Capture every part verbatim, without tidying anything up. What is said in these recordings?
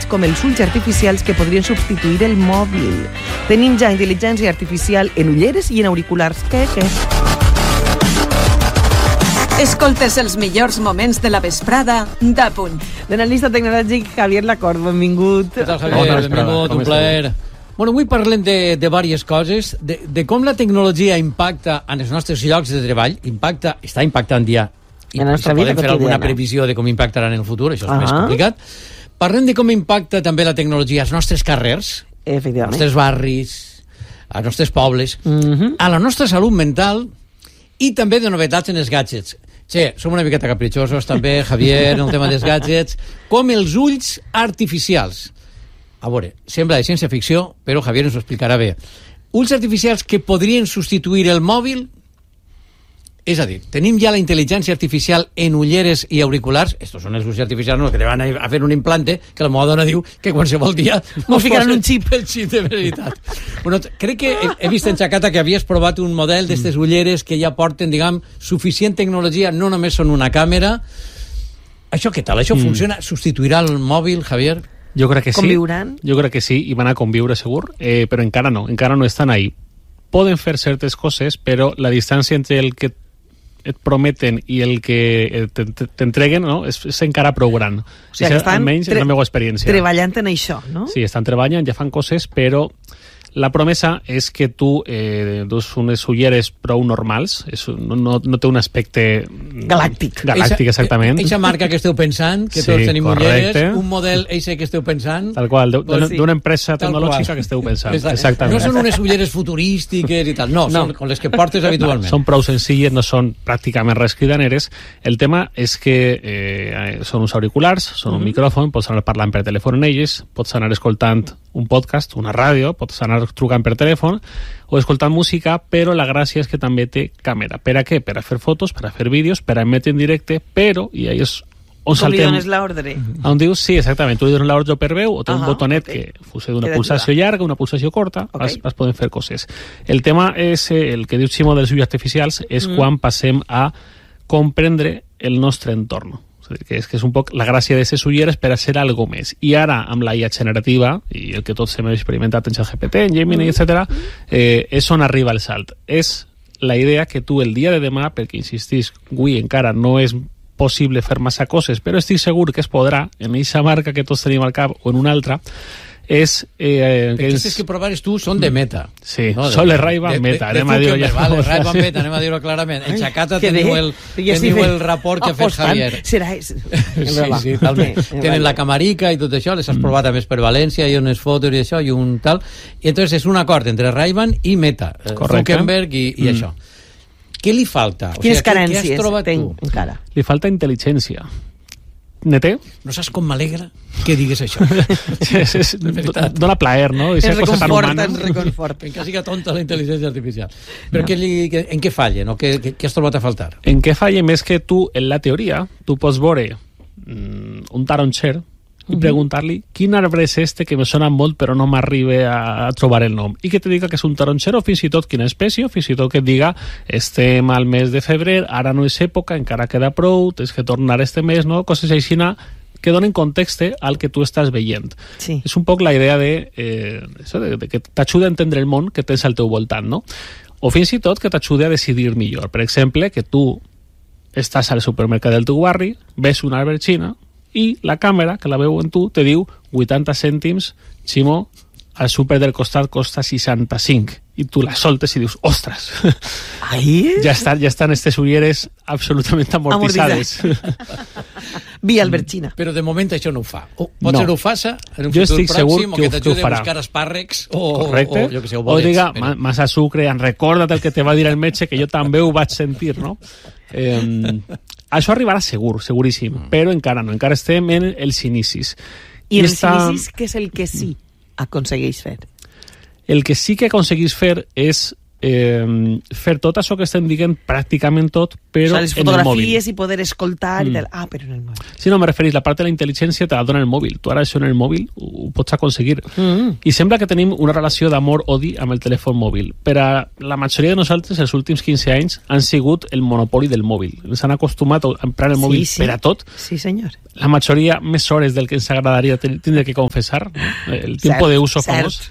com els ulls artificials que podrien substituir el mòbil. Tenim ja intel·ligència artificial en ulleres i en auriculars. Què, què? Escoltes els millors moments de la vesprada d'A Punt. L'analista tecnològic Javier Lacord, benvingut. Què tal, Javier? Benvingut, un plaer. Bueno, avui parlem de, de diverses coses, de, de com la tecnologia impacta en els nostres llocs de treball, impacta, està impactant ja, i, en la nostra i vida podem fer alguna previsió de com impactarà en el futur, això és uh-huh. més complicat. Parlem de com impacta també la tecnologia als nostres carrers, als nostres barris, als nostres pobles, uh-huh. a la nostra salut mental i també de novetats en els gadgets. Sí, som una miqueta capritxosos també, Javier, en el tema dels gadgets, com els ulls artificials. A veure, sembla de ciència-ficció, però Javier ens ho explicarà bé. Ulls artificials que podrien substituir el mòbil, és a dir, tenim ja la intel·ligència artificial en ulleres i auriculars, estos són els ulls artificials, no, que te van a fer un implante, que la meva dona diu que qualsevol dia mos ficaran un xip. El xip de veritat. Bueno, crec que he, he vist en Xacata que havies provat un model d'estes ulleres que ja porten, diguem, suficient tecnologia, no només són una càmera. Això què tal? Això mm. funciona? Substituirà el mòbil, Javier? Jo crec que sí. Conviuran? Jo crec que sí, i van a conviure segur, eh, però encara no, encara no estan ahí. Poden fer certes coses, però la distància entre el que et prometen i el que t'entreguen, no? és, és encara prou gran. O sigui, que estan almenys és la meva experiència. Treballant en això, no? Sí, estan treballant, ja fan coses, però la promesa és que tu eh, dus unes ulleres prou normals, és, no, no, no té un aspecte galàctic. Galàctic, exactament. Eixa marca que esteu pensant, que sí, tots tenim correcte. ulleres, un model eixe que esteu pensant... Tal qual, d'una sí. empresa tecnològica que esteu pensant. Exactament. No són unes ulleres futurístiques i tal, no, no. són com les que portes habitualment. No, són prou senzilles, no són pràcticament res cridaneres. El tema és que eh, són uns auriculars, són un uh-huh. micròfon, pots anar parlant per telèfon en elles, pots anar escoltant un podcast, una ràdio, pots anar trucant per telèfon o escoltant música, però la gràcia és que també té càmera. Per a què? Per a fer fotos, per a fer vídeos, per a emetre en directe, però, i ahí és on saltem... Com li dones l'ordre. On dius, sí, exactament, tu li dones l'ordre per veu o té uh-huh, un botonet okay. que funciona d'una pulsació llarga, una pulsació corta, okay. vas, vas poden fer coses. El tema és, el que diu Ximo dels ulls artificials, és mm. quan passem a comprendre el nostre entorn. Que és, que és un poc la gràcia d'aquestes ulleres per a ser algo més. I ara, amb la I A generativa, i el que tots hem experimentat en ChatGPT, en Gemini, mm. etcètera, eh, és on arriba el salt. És la idea que tu el dia de demà, perquè insistís, avui encara no és possible fer massa coses, però estic segur que es podrà, en aquesta marca que tots tenim al cap o en una altra, és... Eh, que aquestes que provares tu són de Meta. Sí, no? són les Ray-Ban Meta. De, de, de anem a dir-ho vale, Ray-Ban Meta, anem a dir-ho clarament. En Xacata teniu el, teniu el rapport que ha fet Javier. Serà... Sí, sí, talment. Tenen la camarica i tot això, les has provat a més per València, i unes fotos i això, i un tal. I entonces és un acord entre Ray-Ban i Meta. Zuckerberg i, i mm. això. Què li falta? O Quines sigui, carències tenc encara? Li falta intel·ligència. Nete? No saps com m'alegra que digues això. és, és, dona plaer, no? Ens reconforta, ens reconforta. Encara siga tonta la intel·ligència artificial. Però no. què li, en què falla? No? Què, què, què has trobat a faltar? En què falla més que tu, en la teoria, tu pots veure mm, un taronxer i preguntar-li quin arbre és este que me sona molt però no m'arriba a, a trobar el nom, i que te diga que és un taronxer o fins i tot quina espècie, o fins i tot que et diga estem al mes de febrer, ara no és època, encara queda prou, tens que tornar este mes, no? Coses així que donen context al que tu estàs veient. Sí. És un poc la idea de, eh, això, de, de que t'ajuda a entendre el món que tens al teu voltant, no? O fins i tot que t'ajuda a decidir millor. Per exemple, que tu estàs al supermercat del teu barri, ves una albergina i la càmera, que la veu en tu, te diu vuitanta cèntims, Ximo, al súper del costat costa seixanta-cinc, i tu la soltes i dius, ostres, Ai? ja estan, ja estan estes ulleres absolutament amortitzades. Via albergina. Però de moment això no ho fa. O, pot no. ser ho faça en un jo futur que pròxim, o que t'ajude a farà. buscar espàrrecs, o, correcte, o, o, jo que sé, o, o diga, però... massa sucre, en recorda't el que te va dir el metge, que jo també ho vaig sentir, no? Eh, això arribarà segur, seguríssim, mm. però encara no, encara estem en els inicis. I, I els esta... inicis, què és el que sí aconsegueix fer? El que sí que aconseguís fer és eh, fer tot això que estem dient, pràcticament tot, però o sigui, en el mòbil. Les fotografies i poder escoltar mm. i tal. Ah, però en el mòbil. Sí, no, me referís, la part de la intel·ligència te la dona el mòbil. Tu ara això en el mòbil ho, ho pots aconseguir. Mm. I sembla que tenim una relació d'amor-odi amb el telèfon mòbil. Per a la majoria de nosaltres, els últims quinze anys, han sigut el monopoli del mòbil. Ens han acostumat a emprar el mòbil sí, sí. per a tot. Sí, senyor. La majoria més hores del que ens agradaria tindre que confessar. No? El tiempo de uso famós.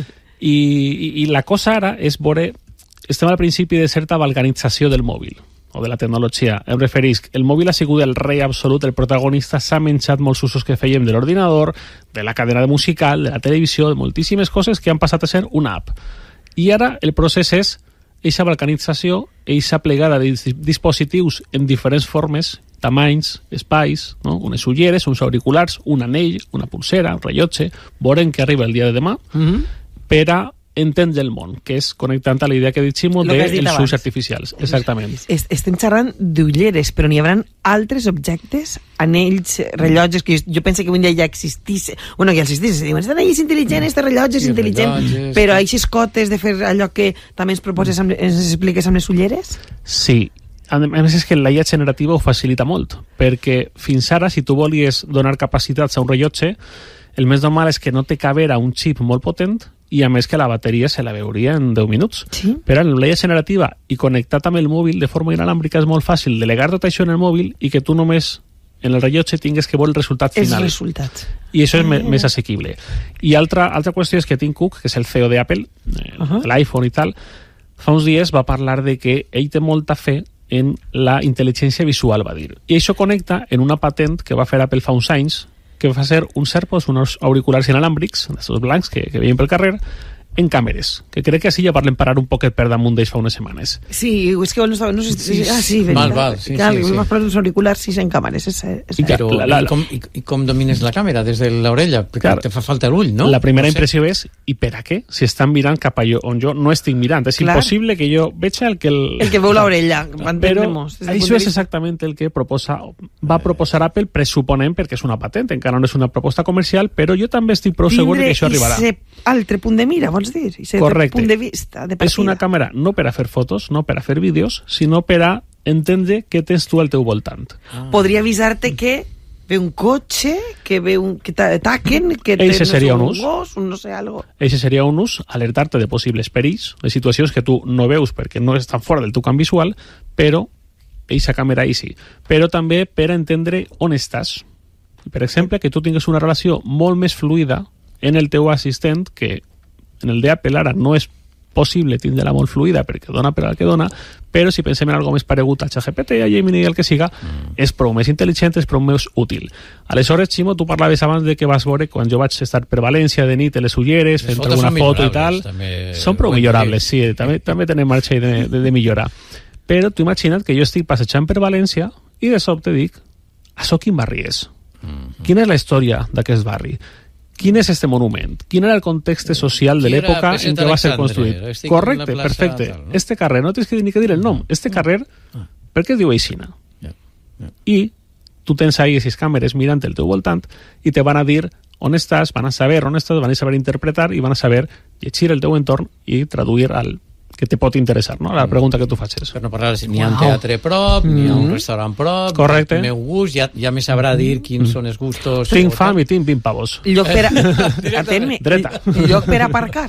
I, i, I la cosa ara és veure... Estem al principi de certa balcanització del mòbil o de la tecnologia. Em referisc, el mòbil ha sigut el rei absolut, el protagonista, s'ha menjat molts usos que fèiem de l'ordinador, de la cadena musical, de la televisió, de moltíssimes coses que han passat a ser una app. I ara el procés és eixa balcanització, eixa plegada de dispositius en diferents formes, tamanys, espais, no? Unes ulleres, uns auriculars, un anell, una pulsera, un rellotge, veurem que arriba el dia de demà, mm-hmm. per a entendre el món, que és connectant a la idea que he dit Ximo dels ulls artificials. Exactament. Est estem xerrant d'ulleres, però n'hi haurà altres objectes, anells, rellotges, que jo, jo penso que un dia ja existís, bueno, ja existís, se diuen, estan anells intel·ligents, estan rellotges intel·ligents, però aquestes cotes de fer allò que també ens proposes, amb, ens expliques amb les ulleres? Sí. A més, és que la I A generativa ho facilita molt, perquè fins ara, si tu volies donar capacitats a un rellotge, el més normal és que no té cabera un xip molt potent i a més que la bateria se la veuria en deu minuts. Sí? Però en la I A generativa i connectat amb el mòbil de forma inalàmbrica és molt fàcil delegar tot això en el mòbil i que tu només en el rellotge tingues que veure el resultat final. Els resultats. I això és ah. més assequible. I altra, altra qüestió és que Tim Cook, que és el C E O d'Apple, eh, uh -huh. l'iPhone i tal, fa uns dies va parlar de que ell té molta fe en la intel·ligència visual, va dir. I això connecta en una patent que va fer Apple fa uns anys, que va ser uns AirPods, uns auriculars inalàmbrics, d'aquests blancs que, que veiem pel carrer, en càmeres, que crec que així ja parlem parar un poquet per damunt d'ells fa unes setmanes. Sí, és que no estava... No sé, sí, ah, sí, val, val, sí, cal, sí, sí. Vas posar uns auriculars, sí, en càmeres, és, és I, però, la, la, i, com, i, I com domines la càmera des de l'orella? Perquè clar, te fa falta l'ull, no? La primera no sé. impressió és, i per a què? Si estan mirant cap a jo, on jo no estic mirant. És clar. Impossible que jo veig el que... El, el que veu l'orella. Però això és exactament el que proposa, va proposar Apple, pressuponem, perquè és una patent, encara no és una proposta comercial, però jo també estic prou segur que això arribarà. Tindre altre punt de mira, vols dir? Correcte. Punt de vista, de partida. És una càmera no per a fer fotos, no per a fer vídeos, sinó per a entendre què tens tu al teu voltant. Ah. Podria avisar-te que ve un cotxe, que ve un que t'ataquen, que tens un, un ús. gos, un no sé, algo. Eixe seria un ús, alertar-te de possibles perills, de situacions que tu no veus perquè no estan fora del teu camp visual, però eixa càmera ahí sí. Però també per a entendre on estàs. Per exemple, que tu tingues una relació molt més fluida en el teu assistent, que en el d'Apple ara no és possible tindre-la molt fluida perquè dona per al que dona, però si pensem en algo més paregut a ChatGPT, a Gemini i el que siga, mm. és prou més intel·ligent, és prou més útil. Aleshores, Ximo, tu parlaves abans de que vas veure quan jo vaig estar per València de nit a les ulleres, fent alguna foto i tal. També... Són prou millorables, sí, també, també tenen marxa de, de, de millorar. Però tu imagina't que jo estic passejant per València i de sobte dic, això quin barri és? Mm. Quina és la història d'aquest barri? Quin és este monument? Quin era el context social de l'època en què va ser construït? Correcte, perfecte. Tal, no? Este carrer, no tens que ni que dir el nom. Este carrer, per què es diu Aixina? Yeah. Yeah. I tu tens ahí aquestes càmeres mirant el teu voltant i te van a dir on estàs, van a saber on estàs, van a saber interpretar i van a saber llegir el teu entorn i traduir al que te pot interessar, no? La pregunta que tu facis. Per no parlar, si n'hi ha un teatre prop, mm. n'hi ha un restaurant prop, correcte. El meu gust, ja, ja me sabrà dir quins mm. són els gustos. Tinc fam i tinc vint pavos. Lloc per a... Atén-me. Dreta. Lloc per a aparcar.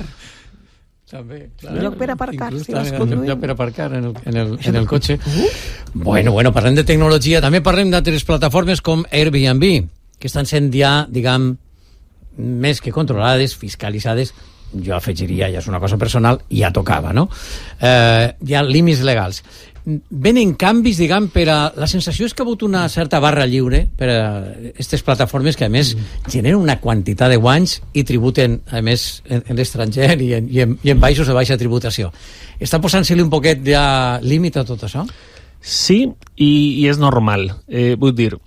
També, clar. Lloc per aparcar, si vas conduint. Lloc per aparcar en el, en el, en el cotxe. Uh. Bueno, bueno, parlem de tecnologia, també parlem d'altres plataformes com Airbnb, que estan sent ja, diguem, més que controlades, fiscalitzades. Jo afegiria, ja és una cosa personal, ja tocava, no? Eh, hi ha límits legals. Venen canvis, diguem, per a... La sensació és que ha hagut una certa barra lliure per a aquestes plataformes que, a més, generen una quantitat de guanys i tributen, a més, en, en l'estranger i, en, i, en, i en països de baixa tributació. Està posant-se-li un poquet ja límit a tot això? Sí, i, i és normal. Eh, vull dir,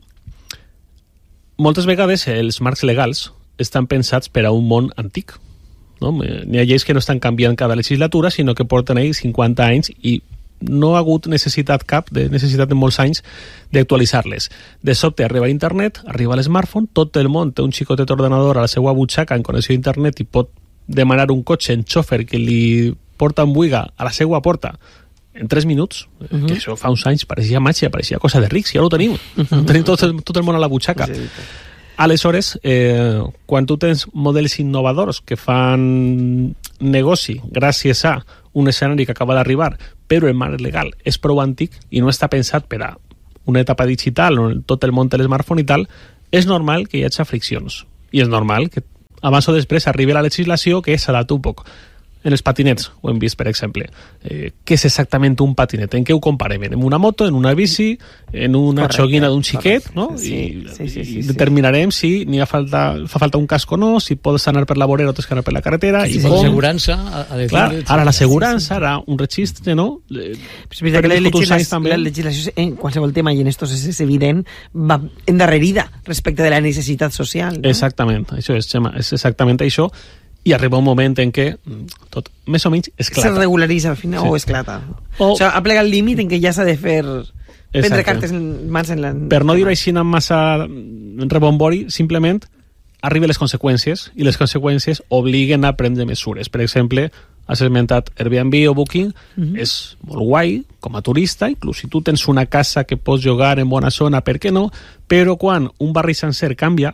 moltes vegades els marcs legals estan pensats per a un món antic. No? N'hi ha lleis que no estan canviant cada legislatura, sinó que porten ahí cinquanta anys i no ha hagut necessitat cap, de necessitat de molts anys, d'actualitzar-les. De sobte arriba a internet, arriba l'smartphone, tot el món té un xicotet ordenador a la seva butxaca en connexió a internet i pot demanar un cotxe en xòfer que li porta un buiga a la seva porta en tres minuts, uh-huh. que això fa uns anys pareixia màgia, pareixia cosa de rics, ja ho tenim. Uh-huh. Tenim tot, tot el món a la butxaca. Sí, sí. Aleshores, eh, quan tu tens models innovadors que fan negoci gràcies a un escenari que acaba d'arribar, però el marc legal és prou antic i no està pensat per a una etapa digital on tot el món té l'smartphone i tal, és normal que hi hagi friccions. I és normal que abans o després arribi la legislació que s'adapta un poc. En els patinets, ho hem vist, per exemple. Eh, què és exactament un patinet? En què ho comparem? En una moto, en una bici, en una correcte, xoguina d'un xiquet, correcte. No? Sí, I, sí, sí, sí, i determinarem sí. si n'hi ha falta, fa falta un casco o no, si pots anar per la vorera o tens que anar per la carretera. Sí, i sí, com... l'assegurança... Clar, ara l'assegurança, ara un registre, no? Eh, és veritat que la legislació, la legislació en qualsevol tema i en estos és evident, va endarrerida respecte de la necessitat social. No? Exactament, això és, Xema, és exactament això. I arriba un moment en què tot més o menys esclata. Se regularitza al final sí. o esclata. O, o sigui, ha plegat el límit en què ja s'ha de fer... Exacte. Prendre cartes en mans en la... Per no dir-ho així amb massa rebombori, simplement arriben les conseqüències i les conseqüències obliguen a prendre mesures. Per exemple, has esmentat Airbnb o Booking, uh-huh. és molt guai com a turista, inclús si tu tens una casa que pots llogar en bona zona, per què no? Però quan un barri sencer canvia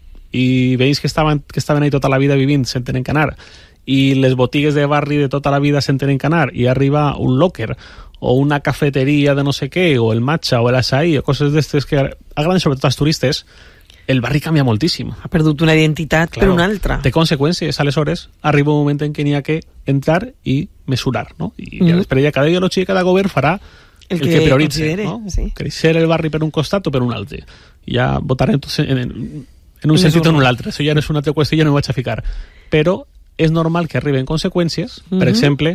i veïns que estaven, que estaven ahí tota la vida vivint se'n tenen que anar i les botigues de barri de tota la vida se'n tenen que anar i arriba un locker o una cafeteria de no sé què o el matcha o l'açaí o coses d'estes que agraden sobretot als turistes, el barri canvia moltíssim. Ha perdut una identitat claro, per una altra. Té conseqüències, aleshores arriba un moment en què n'hi ha que entrar i mesurar, no? I mm-hmm. després ja cada ideologia, cada govern farà el, el que, que prioritze, no? Sí. Creixer el barri per un costat o per un altre. Ja votarem tots en, en, en un sentit o en un altre, això ja no és una altra qüestió, ja no ho vaig a ficar, però és normal que arriben conseqüències, mm-hmm. per exemple,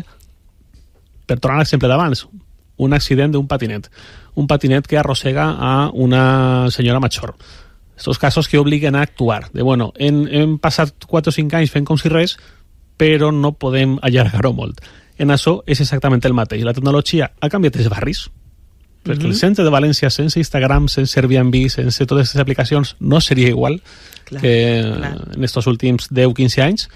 per tornar a l'exemple d'abans, un accident d'un patinet, un patinet que arrossega a una senyora major. Estos casos que obliguen a actuar, de bueno, hem, hem passat quatre o cinc anys fent com si res, però no podem allargar-ho molt. En això és exactament el mateix, la tecnologia ha canviat els barris, perquè mm-hmm. el centre de València sense Instagram, sense Airbnb, sense totes aquestes aplicacions no seria igual clar, que clar. en estos últims deu a quinze anys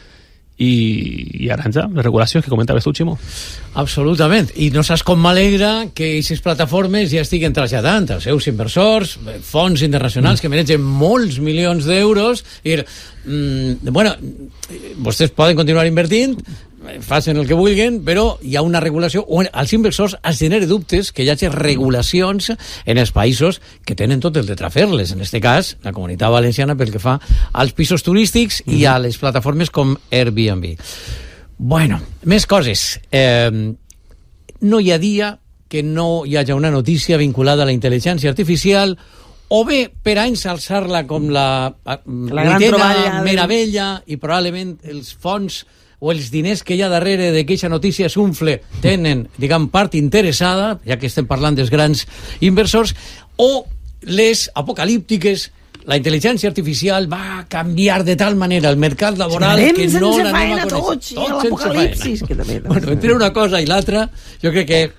i, i ara ja, les regulacions que comentaves tu, Ximo. Absolutament, i no saps com m'alegra que aquestes plataformes ja estiguen traslladant als seus inversors, fons internacionals mm. que mereixen molts milions d'euros i, mm, bueno, vostès poden continuar invertint, facin el que vulguin, però hi ha una regulació on als inversors es genera dubtes que hi hagi regulacions en els països que tenen tot el dret a fer-les, en aquest cas la Comunitat Valenciana pel que fa als pisos turístics mm-hmm. i a les plataformes com Airbnb. Bueno, més coses. Eh, no hi ha dia que no hi hagi una notícia vinculada a la intel·ligència artificial o bé per a ensalçar-la com la, la gran troballa meravella i probablement els fons o els diners que hi ha darrere de que aquesta notícia s'unfle tenen, diguem, part interessada, ja que estem parlant dels grans inversors, o les apocalíptiques, la intel·ligència artificial va canviar de tal manera el mercat laboral sí, que no l'anem a conèixer. Tots, tot l'apocalipsis. Que també, bueno, entre una cosa i l'altra, jo crec que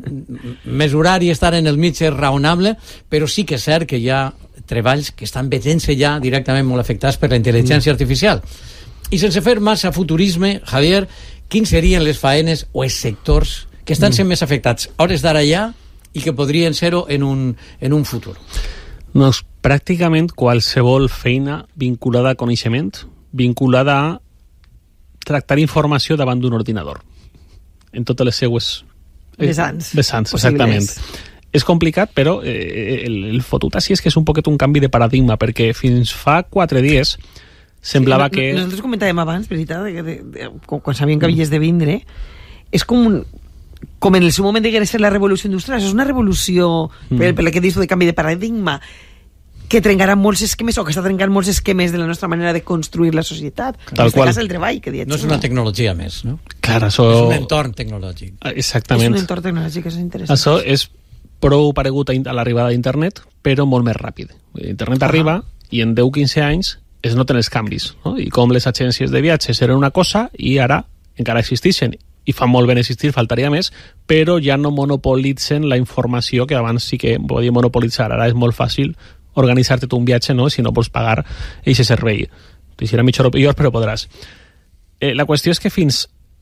mesurar i estar en el mig és raonable, però sí que és cert que hi ha treballs que estan veient-se ja directament molt afectats per la intel·ligència mm. artificial. I sense fer massa futurisme, Javier, quins serien les faenes o els sectors que estan sent mm. més afectats a hores d'ara ja i que podrien ser-ho en, un, en un futur? Doncs pràcticament qualsevol feina vinculada a coneixement, vinculada a tractar informació davant d'un ordinador. En totes les seues vessants. Vessants, exactament. És complicat, però eh, el, el fotut així és que és un poquet un canvi de paradigma, perquè fins fa quatre dies semblava sí, no, que... Nosaltres comentàvem abans, veritat, de, de, de, quan sabíem que havies de vindre, és com un, com en el seu moment de ser la revolució industrial, és una revolució mm. per, per la que dius de canvi de paradigma que trencarà molts esquemes o que està trencant molts esquemes de la nostra manera de construir la societat. En aquest cas el treball que diem. No és una tecnologia més, no? Clar, això... És un entorn tecnològic. Exactament. És un entorn tecnològic, és interessant. Això és prou paregut a l'arribada d'internet, però molt més ràpid. Internet ah. arriba i en deu a quinze anys es noten els canvis, no? I com les agències de viatges eren una cosa i ara encara existeixen i fan molt ben existir, faltaria més, però ja no monopolitzen la informació que abans sí que podia monopolitzar. Ara és molt fàcil organitzar-te tu un viatge, no? Si no pots pagar aquest servei. T'hi serà mitja hora millor, però podràs. Eh, la qüestió és que fins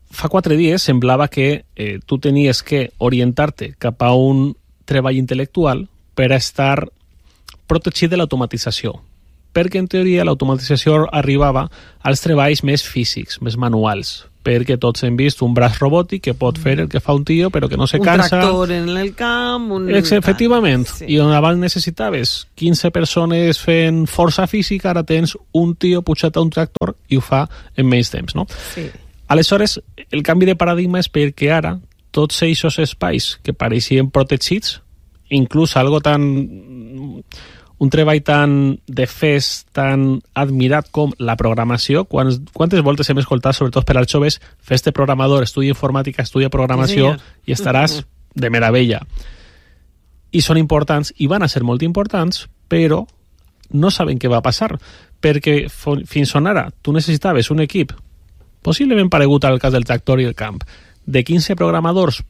fa quatre dies semblava que eh, tu tenies que orientar-te cap a un treball intel·lectual per a estar protegit de l'automatització, perquè en teoria l'automatització arribava als treballs més físics, més manuals, perquè tots hem vist un braç robòtic que pot fer el que fa un tio però que no se cansa. Un tractor en el camp. Un... Efectivament, sí. I on abans necessitaves quinze persones fent força física, ara tens un tio pujat a un tractor i ho fa en menys temps, no? Sí. Aleshores, el canvi de paradigma és perquè ara tots aquests espais que pareixien protegits, inclús algo tan... un treball tan de fes, tan admirat com la programació. Quants, quantes voltes hem escoltat, sobretot per als joves, fes-te programador, estudia informàtica, estudia programació sí, i estaràs de meravella. I són importants, i van a ser molt importants, però no saben què va passar, perquè fins on ara tu necessitaves un equip, possiblement paregut al cas del tractor i el camp, de quinze programadors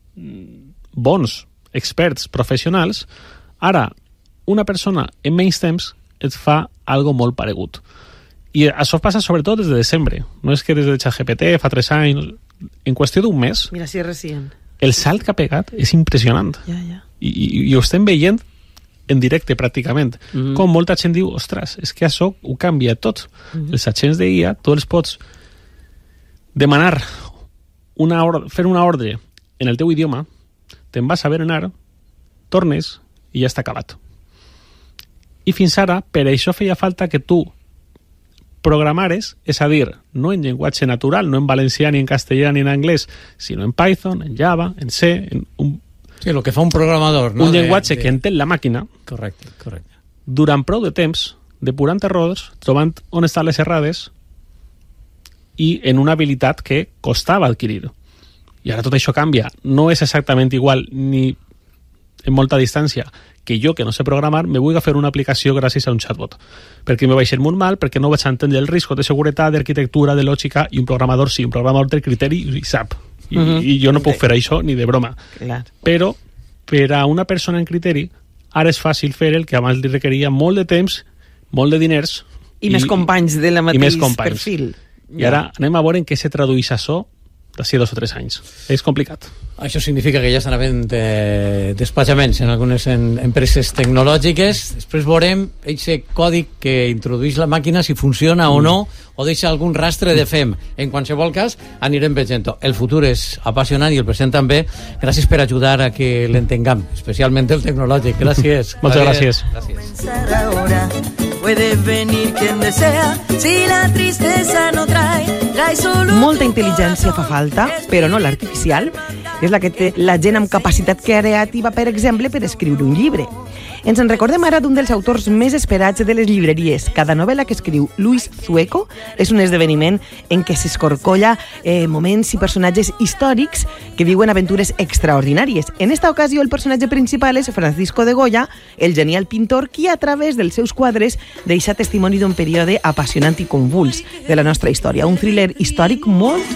bons, experts, professionals. Ara, una persona en menys temps et fa algo molt paregut. I això passa sobretot des de desembre. No és que des de ChatGPT fa tres anys, en qüestió d'un mes. Mira, si és recient. El salt que ha pegat és impressionant. Ja, ja. I, i, i ho estem veient en directe, pràcticament. Mm-hmm. Com molta gent diu, ostres, és que això ho canvia tot. Mm-hmm. Els agents d'I A, tu els pots demanar una ordre, fer una ordre en el teu idioma, te'n vas a berenar, tornes i ja està acabat. I fins ara, per això feia falta que tu programares, és a dir, no en llenguatge natural, no en valencià, ni en castellà, ni en anglès, sinó en Python, en Java, en C, en un... Sí, el que fa un programador, no? Un llenguatge de, de... que entén la màquina. Correcte, correcte. Durant prou de temps, depurant errors, trobant on estan les errades i en una habilitat que costava adquirir. I ara tot això canvia. No és exactament igual ni en molta distància que jo, que no sé programar, me vull fer una aplicació gràcies a un chatbot. Perquè me vaig ser molt mal, perquè no vaig entendre el risc de seguretat, d'arquitectura, de lògica, i un programador sí, un programador té criteri i sap. I, uh-huh. i jo no puc fer això ni de broma. Clar. Però per a una persona en criteri ara és fàcil fer el que abans li requeria molt de temps, molt de diners i, i més companys de la mateix perfil. I ara anem a veure en què se tradueix això d'ací dos o tres anys. És complicat. Això significa que ja estan havent eh, despatxaments en algunes en, empreses tecnològiques. Després veurem aquest codi que introdueix la màquina, si funciona mm. o no, o deixa algun rastre de fem. En qualsevol cas, anirem veient-ho. El futur és apassionant i el present també. Gràcies per ajudar a que l'entenguem, especialment el tecnològic. Gràcies. Moltes gràcies. Gràcies. Puede venir quien desea, si la tristeza no trae, trae solo... Molta intel·ligència fa falta, però no l'artificial. És la que té la gent amb capacitat creativa, per exemple, per escriure un llibre. Ens en recordem ara d'un dels autors més esperats de les llibreries. Cada novel·la que escriu Luis Zueco és un esdeveniment en què s'escorcolla eh, moments i personatges històrics que viuen aventures extraordinàries. En esta ocasió, el personatge principal és Francisco de Goya, el genial pintor qui, a través dels seus quadres, deixa testimoni d'un període apassionant i convuls de la nostra història. Un thriller històric molt